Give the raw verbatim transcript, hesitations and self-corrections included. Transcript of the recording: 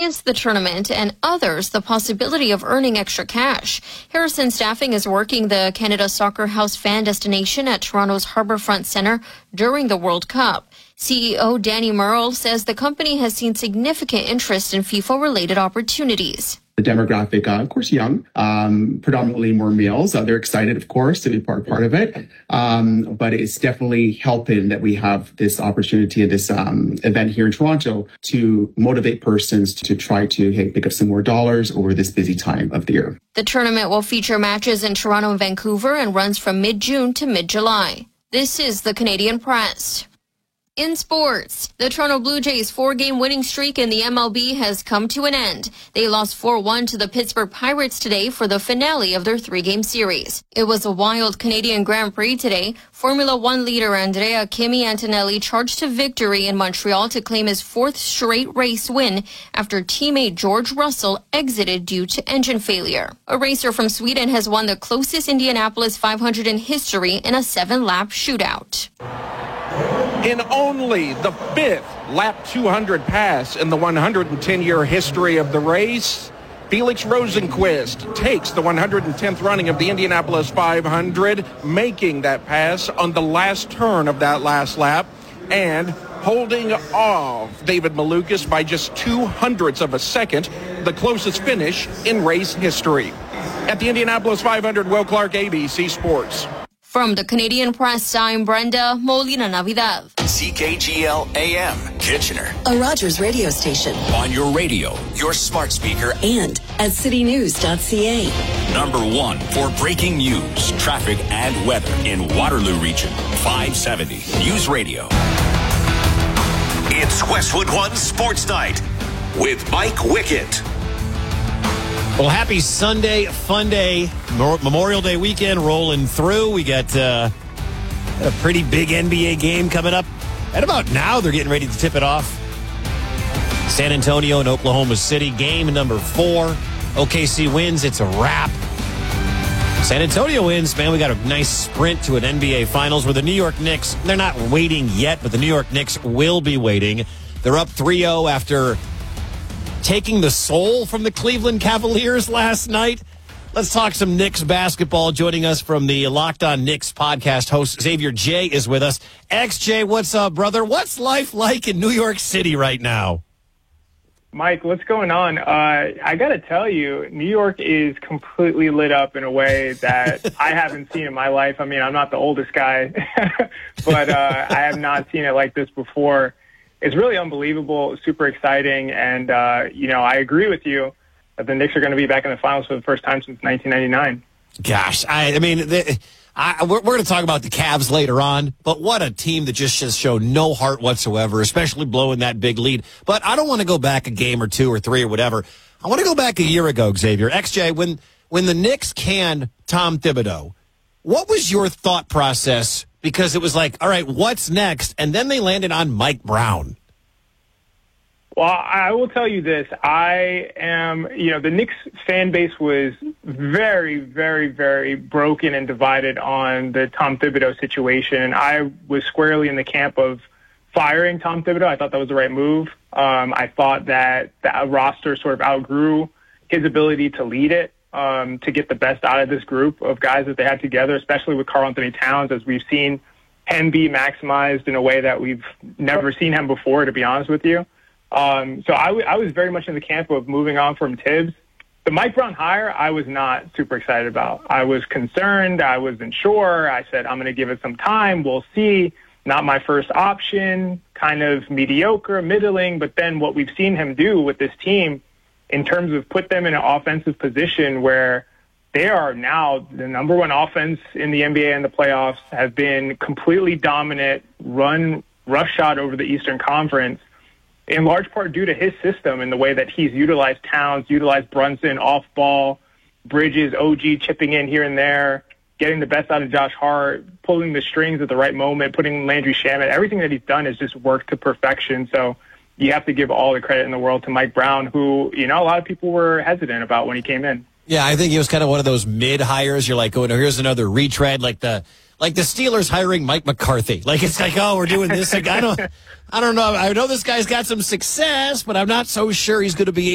experience the tournament and others the possibility of earning extra cash. Harrison Staffing is working the Canada Soccer House fan destination at Toronto's Harbourfront Centre during the World Cup. C E O Danny Merle says the company has seen significant interest in FIFA-related opportunities. The demographic, uh, of course, young, um, predominantly more males. Uh, they're excited, of course, to be part, part of it. Um, but it's definitely helping that we have this opportunity at this um, event here in Toronto to motivate persons to try to hey, pick up some more dollars over this busy time of the year. The tournament will feature matches in Toronto and Vancouver and runs from mid-June to mid-July. This is the Canadian Press. In sports, the Toronto Blue Jays' four-game winning streak in the M L B has come to an end. They lost four one to the Pittsburgh Pirates today for the finale of their three-game series. It was a wild Canadian Grand Prix today. Formula One leader Andrea Kimi Antonelli charged to victory in Montreal to claim his fourth straight race win after teammate George Russell exited due to engine failure. A racer from Sweden has won the closest Indianapolis five hundred in history in a seven-lap shootout. In only the fifth lap two hundred pass in the one hundred ten year history of the race, Felix Rosenqvist takes the one hundred tenth running of the Indianapolis five hundred, making that pass on the last turn of that last lap and holding off David Malukas by just two hundredths of a second, the closest finish in race history. At the Indianapolis five hundred, Will Clark, A B C Sports. From the Canadian Press, I'm Brenda Molina Navidad. C K G L A M, Kitchener. A Rogers radio station. On your radio, your smart speaker, and at city news dot c a. Number one for breaking news, traffic, and weather in Waterloo Region. five seventy News Radio. It's Westwood One Sports Night with Mike Wickett. Well, happy Sunday, fun day, Memorial Day weekend rolling through. We got uh, a pretty big N B A game coming up. At about now, they're getting ready to tip it off. San Antonio and Oklahoma City, game number four. O K C wins, it's a wrap. San Antonio wins, man, we got a nice sprint to an N B A Finals where the New York Knicks, they're not waiting yet, but the New York Knicks will be waiting. They're up three oh after taking the soul from the Cleveland Cavaliers last night. Let's talk some Knicks basketball. Joining us from the Locked On Knicks podcast, host Xavier J is with us. X J, what's up, brother? What's life like in New York City right now? Mike, what's going on? Uh, I got to tell you, New York is completely lit up in a way that I haven't seen in my life. I mean, I'm not the oldest guy, but uh, I have not seen it like this before. It's really unbelievable, super exciting, and, uh, you know, I agree with you that the Knicks are going to be back in the finals for the first time since nineteen ninety-nine. Gosh, I, I mean, the, I, we're, we're going to talk about the Cavs later on, but what a team that just, just showed no heart whatsoever, especially blowing that big lead. But I don't want to go back a game or two or three or whatever. I want to go back a year ago, Xavier. X J, when, when the Knicks canned Tom Thibodeau, what was your thought process? Because it was like, all right, what's next? And then they landed on Mike Brown. Well, I will tell you this. I am, you know, the Knicks fan base was very, very, very broken and divided on the Tom Thibodeau situation. And I was squarely in the camp of firing Tom Thibodeau. I thought that was the right move. Um, I thought that the roster sort of outgrew his ability to lead it. Um, to get the best out of this group of guys that they had together, especially with Karl-Anthony Towns, as we've seen him be maximized in a way that we've never seen him before, to be honest with you. Um, so I, w- I was very much in the camp of moving on from Tibbs. The Mike Brown hire, I was not super excited about. I was concerned. I wasn't sure. I said, I'm going to give it some time. We'll see. Not my first option, kind of mediocre, middling. But then what we've seen him do with this team in terms of put them in an offensive position where they are now the number one offense in the N B A and the playoffs, have been completely dominant, run roughshod over the Eastern Conference, in large part due to his system and the way that he's utilized Towns, utilized Brunson, off ball, Bridges, O G chipping in here and there, getting the best out of Josh Hart, pulling the strings at the right moment, putting Landry Shamet. Everything that he's done has just worked to perfection. So you have to give all the credit in the world to Mike Brown, who, you know, a lot of people were hesitant about when he came in. Yeah, I think he was kind of one of those mid hires. You're like, oh, no, here's another retread, like the like the Steelers hiring Mike McCarthy. Like, it's like, oh, we're doing this. Like, I don't, I don't know. I know this guy's got some success, but I'm not so sure he's going to be